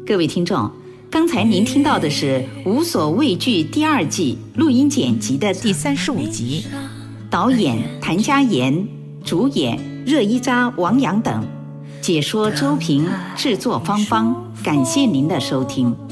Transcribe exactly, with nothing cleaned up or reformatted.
各位听众，刚才您听到的是《无所畏惧》第二季录音剪辑的第三十五集，导演谭家妍，主演热依扎、王阳等，解说周平，制作芳芳。感谢您的收听。